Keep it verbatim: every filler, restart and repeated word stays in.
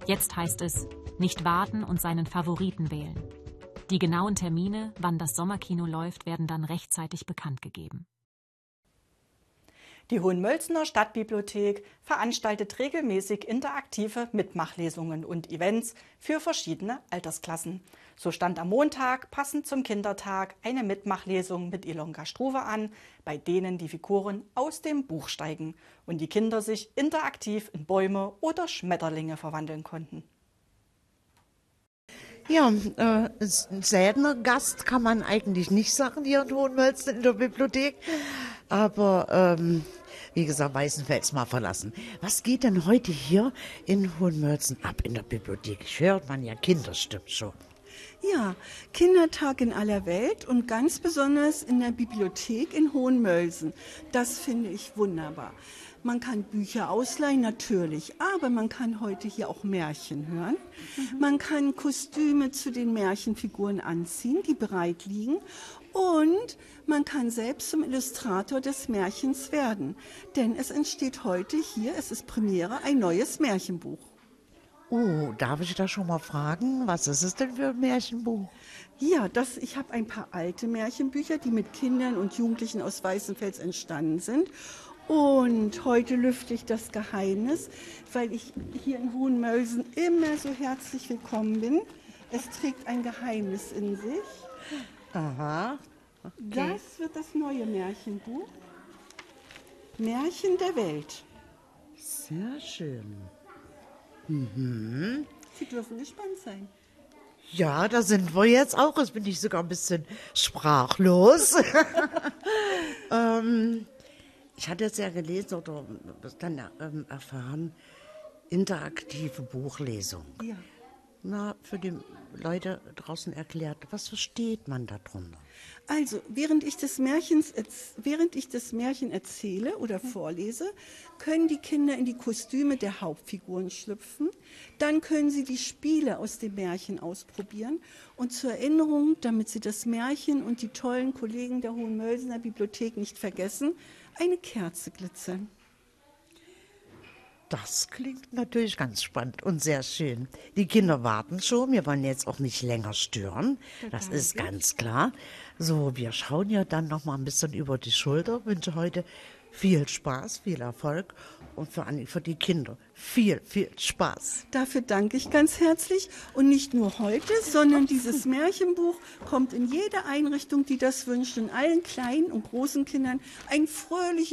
Jetzt heißt es, nicht warten und seinen Favoriten wählen. Die genauen Termine, wann das Sommerkino läuft, werden dann rechtzeitig bekannt gegeben. Die Hohenmölzener Stadtbibliothek veranstaltet regelmäßig interaktive Mitmachlesungen und Events für verschiedene Altersklassen. So stand am Montag, passend zum Kindertag, eine Mitmachlesung mit Ilonka Struve an, bei denen die Figuren aus dem Buch steigen und die Kinder sich interaktiv in Bäume oder Schmetterlinge verwandeln konnten. Ja, äh, ein seltener Gast kann man eigentlich nicht sagen hier in Hohenmölzen in der Bibliothek. Aber ähm, wie gesagt, Weißenfels mal verlassen. Was geht denn heute hier in Hohenmölzen ab in der Bibliothek? Ich hört man ja Kinderstimmen schon. Ja, Kindertag in aller Welt und ganz besonders in der Bibliothek in Hohenmölsen. Das finde ich wunderbar. Man kann Bücher ausleihen, natürlich, aber man kann heute hier auch Märchen hören. Mhm. Man kann Kostüme zu den Märchenfiguren anziehen, die bereit liegen. Und man kann selbst zum Illustrator des Märchens werden. Denn es entsteht heute hier, es ist Premiere, ein neues Märchenbuch. Oh, darf ich da schon mal fragen, was ist es denn für ein Märchenbuch? Ja, das, ich habe ein paar alte Märchenbücher, die mit Kindern und Jugendlichen aus Weißenfels entstanden sind. Und heute lüfte ich das Geheimnis, weil ich hier in Hohenmölsen immer so herzlich willkommen bin. Es trägt ein Geheimnis in sich. Aha. Okay. Das wird das neue Märchenbuch. Märchen der Welt. Sehr schön. Mhm. Sie dürfen gespannt sein. Ja, da sind wir jetzt auch. Jetzt bin ich sogar ein bisschen sprachlos. ähm, ich hatte jetzt ja gelesen oder dann ähm, erfahren, interaktive Buchlesung. Ja. Na, für die Leute draußen erklärt, was versteht man darunter? Also, während ich das Märchens, während ich das Märchen erzähle oder vorlese, können die Kinder in die Kostüme der Hauptfiguren schlüpfen. Dann können sie die Spiele aus dem Märchen ausprobieren. Und zur Erinnerung, damit sie das Märchen und die tollen Kollegen der Hohenmölsener Bibliothek nicht vergessen, eine Kerze glitzern. Das klingt natürlich ganz spannend und sehr schön. Die Kinder warten schon, wir wollen jetzt auch nicht länger stören, das ist ganz klar. So, wir schauen ja dann noch mal ein bisschen über die Schulter, wünsche heute viel Spaß, viel Erfolg und vor allem für die Kinder viel, viel Spaß. Dafür danke ich ganz herzlich und nicht nur heute, sondern dieses Märchenbuch kommt in jede Einrichtung, die das wünscht, und allen kleinen und großen Kindern ein fröhliches